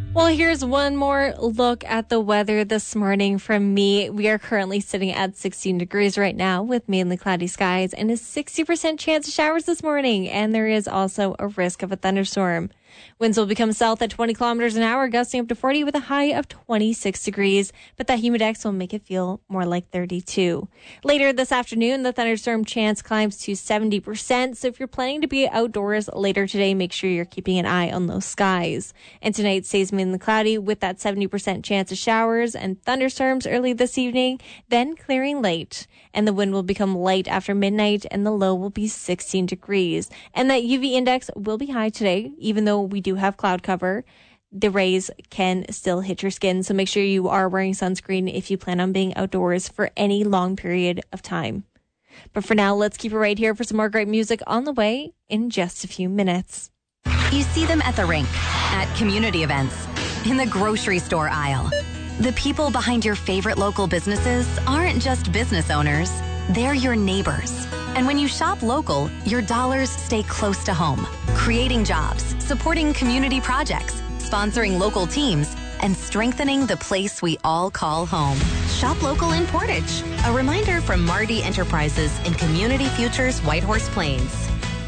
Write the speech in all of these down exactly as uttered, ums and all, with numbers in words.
Well, here's one more look at the weather this morning from me. We are currently sitting at sixteen degrees right now with mainly cloudy skies and a sixty percent chance of showers this morning. And there is also a risk of a thunderstorm. Winds will become south at twenty kilometers an hour, gusting up to forty with a high of twenty-six degrees. But that humidex will make it feel more like thirty-two. Later this afternoon, the thunderstorm chance climbs to seventy percent. So if you're planning to be outdoors later today, make sure you're keeping an eye on those skies. And tonight stays mainly cloudy with that seventy percent chance of showers and thunderstorms early this evening, then clearing late. And the wind will become light after midnight and the low will be sixteen degrees. And that U V index will be high today, even though we do have cloud cover. The rays can still hit your skin, so make sure you are wearing sunscreen if you plan on being outdoors for any long period of time. But for now, let's keep it right here for some more great music on the way in just a few minutes. You see them at the rink, at community events, in the grocery store aisle. The people behind your favorite local businesses aren't just business owners, they're your neighbors. And when you shop local, your dollars stay close to home, creating jobs, supporting community projects, sponsoring local teams, and strengthening the place we all call home. Shop local in Portage. A reminder from Marty Enterprises in Community Futures Whitehorse Plains.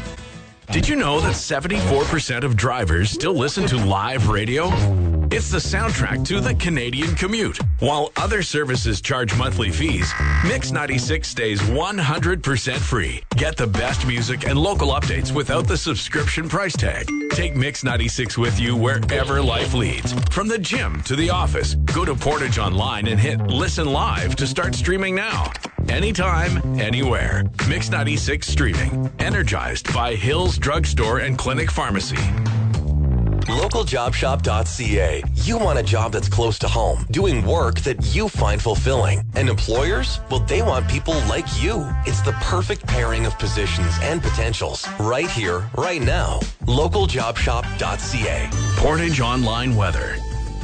Did you know that seventy-four percent of drivers still listen to live radio? It's the soundtrack to the Canadian commute. While other services charge monthly fees, Mix ninety-six stays one hundred percent free. Get the best music and local updates without the subscription price tag. Take Mix ninety-six with you wherever life leads. From the gym to the office, go to Portage Online and hit Listen Live to start streaming now. Anytime, anywhere. Mix ninety-six streaming. Energized by Hills Drugstore and Clinic Pharmacy. local job shop dot c a. You want a job that's close to home, doing work that you find fulfilling. And employers? Well, they want people like you. It's the perfect pairing of positions and potentials. Right here, right now. local job shop dot c a. Portage Online weather.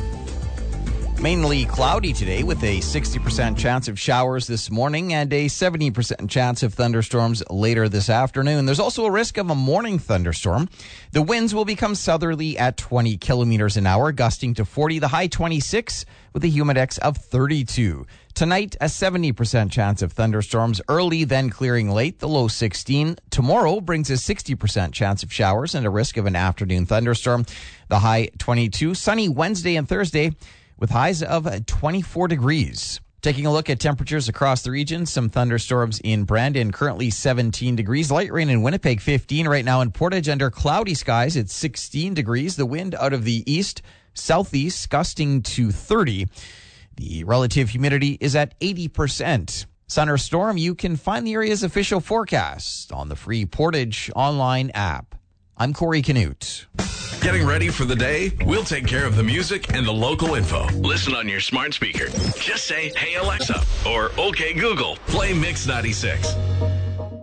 Mainly cloudy today with a sixty percent chance of showers this morning and a seventy percent chance of thunderstorms later this afternoon. There's also a risk of a morning thunderstorm. The winds will become southerly at twenty kilometers an hour, gusting to forty, the high twenty-six with a humidex of thirty-two. Tonight, a seventy percent chance of thunderstorms early, then clearing late, the low sixteen. Tomorrow brings a sixty percent chance of showers and a risk of an afternoon thunderstorm, the high twenty-two. Sunny Wednesday and Thursday, with highs of twenty-four degrees. Taking a look at temperatures across the region, some thunderstorms in Brandon, currently seventeen degrees. Light rain in Winnipeg, fifteen. Right now in Portage, under cloudy skies, it's sixteen degrees. The wind out of the east, southeast, gusting to thirty. The relative humidity is at eighty percent. Sun or storm, you can find the area's official forecast on the free Portage online app. I'm Corey Canute. Getting ready for the day? We'll take care of the music and the local info. Listen on your smart speaker. Just say, "Hey Alexa," or "Okay Google, play Mix ninety-six."